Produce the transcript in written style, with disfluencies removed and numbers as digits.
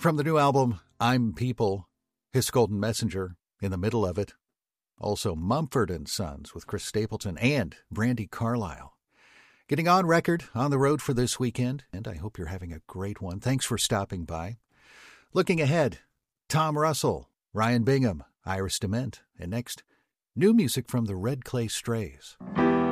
From the new album, I'm People, His Golden Messenger in the middle of it. Also Mumford & Sons with Chris Stapleton and Brandi Carlile. Getting on record on the road for this weekend, and I hope you're having a great one. Thanks for stopping by. Looking ahead, Tom Russell, Ryan Bingham, Iris DeMent, and next, new music from the Red Clay Strays.